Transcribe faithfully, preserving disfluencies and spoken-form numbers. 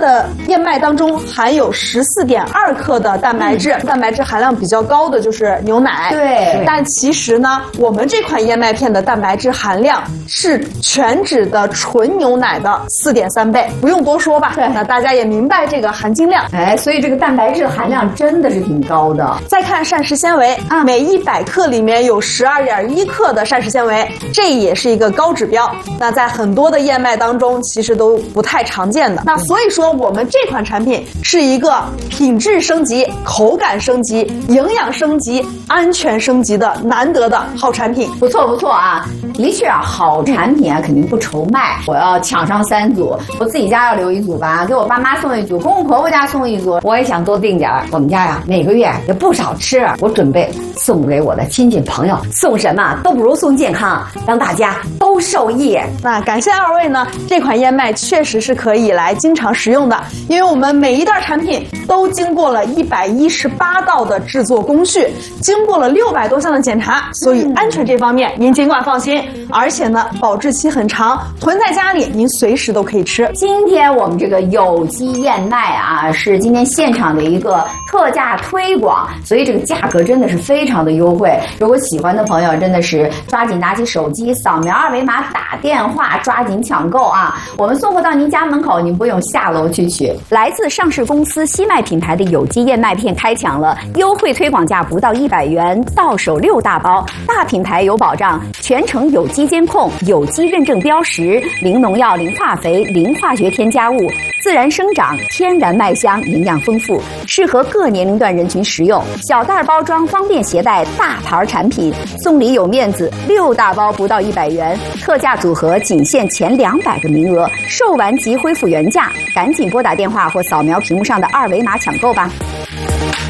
的燕麦当中含有十四点二克的蛋白质，嗯、蛋白质含量比较高的就是牛奶。 对， 但其实呢，我们这款燕麦片的蛋白质含量是全脂的纯牛奶的四点三倍，不用多说吧？对，那大家也明白这个含金量。 哎，所以这个蛋白质含量真的是挺高的。 再看膳食纤维啊，每一百克里面有十二点一克的膳食纤维，这也是一个高指标。那在很多的燕麦当中，其实都不太常见的。那所以说，我们这款产品是一个品质升级、口感升级、营养升级、安全升级的难得的好产品。 不错不错啊，的确啊，好产品啊肯定不愁卖。我要抢上三组，我自己家要留一组吧，给我爸妈送一组，公公婆婆家送一组。我也想多订点儿，我们家呀每个月也不少吃，我准备送给我的亲戚朋友。送什么都不如送健康，让大家都受益。 那感谢二位呢，这款燕麦确实是可以来经常食用的，因为我们每一袋产品都经过了一百一十八道的制作工序，经过了六百多项的检查，所以安全这方面您尽管放心。而且呢，保质期很长，囤在家里您随时都可以吃。 今天我们这个有机燕麦啊，是今天现场的一个特价推广，所以这个价格真的是非常的优惠。如果喜欢的朋友，真的是抓紧拿起手机，扫描二维码，打电话，抓紧抢购啊！我们送货到您家门口，您不用下楼去取。来自上市公司西麦品牌的有机燕麦片开抢了，优惠推广价不到一百元，到手六大包，大品牌有保障，全程有机监控，有机认证标识，零农药、零化肥、零化学添加物，自然生长，天然麦香，营养丰富，适合各年龄段人群食用。小袋包装方便携带，大牌产品，送礼有面子，六大包不到一百元，特价组合仅限前两百个名额，售完即恢复原价，赶紧拨打电话或扫描屏幕上的二维码抢购吧。